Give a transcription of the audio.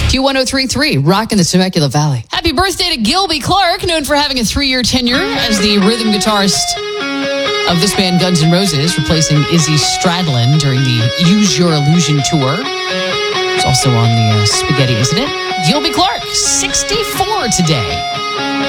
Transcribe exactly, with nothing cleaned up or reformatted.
Q one oh three point three, rocking the Temecula Valley. Happy birthday to Gilby Clarke, known for having a three-year tenure as the rhythm guitarist of this band Guns N' Roses, replacing Izzy Stradlin during the Use Your Illusion tour. It's also on the uh, Spaghetti Incident. Gilby Clarke, sixty-four today.